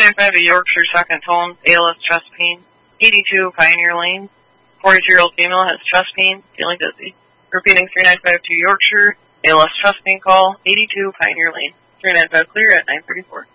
395 to Yorkshire Second Tone, ALS chest pain. 82 Pioneer Lane. 42-year-old female has chest pain, feeling dizzy. Repeating 395 to Yorkshire, ALS chest pain call, 82 Pioneer Lane. 395 clear at 9:34.